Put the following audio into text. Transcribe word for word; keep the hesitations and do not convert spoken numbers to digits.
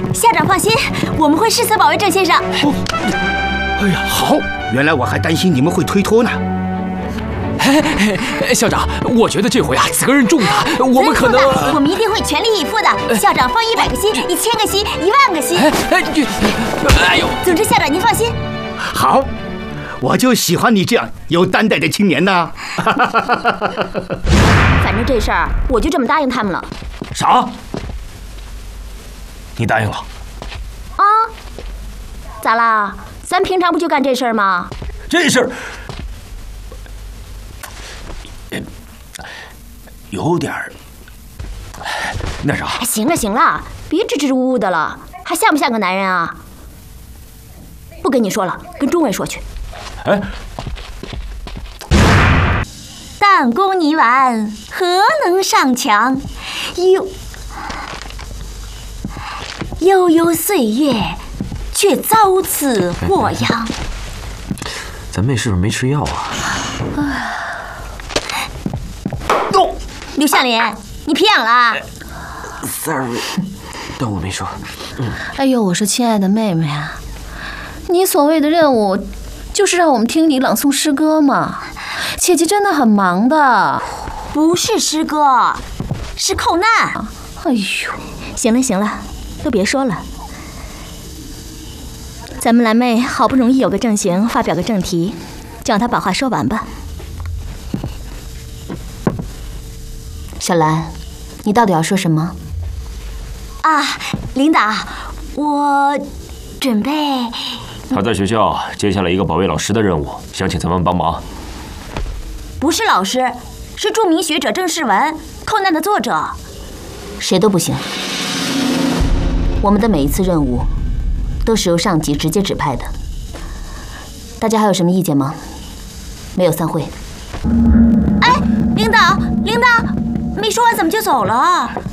校长放心，我们会誓死保卫郑先生。 哦，哎呀，好，原来我还担心你们会推脱呢。 哎，校长，我觉得这回啊责任重大，我们可能…… 我们一定会全力以赴的。校长放一百个心，一千个心，一万个心。 哎哎呦！ 总之，校长您放心。 好，我就喜欢你这样有担待的青年呐。 反正这事儿我就这么答应他们了。 啥？你答应了？ 啊？咋啦？咱平常不就干这事儿吗？ 这事儿有点儿那啥。 行了行了，别支支吾吾的了，还像不像个男人啊？不跟你说了，跟中尉说去。 哎。 弹弓泥丸何能上墙？悠悠悠岁月，却遭此祸殃。 咱妹是不是没吃药啊？ 动！ 刘向林，你皮痒了 ？Sorry， 当我没说。 嗯。哎呦，我说亲爱的妹妹啊，你所谓的任务，就是让我们听你朗诵诗歌嘛。姐姐真的很忙的。 不是诗歌，是寇难。 哎呦， 行了行了，都别说了。咱们蓝妹好不容易有个正形，发表个正题，就让她把话说完吧。 小兰，你到底要说什么？ 啊，领导，我准备…… 他在学校接下了一个保卫老师的任务，想请咱们帮忙。 不是老师，是著名学者郑世文，寇难的作者。 谁都不行。我们的每一次任务都是由上级直接指派的。大家还有什么意见吗？没有散会。 哎，领导，领导，没说完怎么就走了？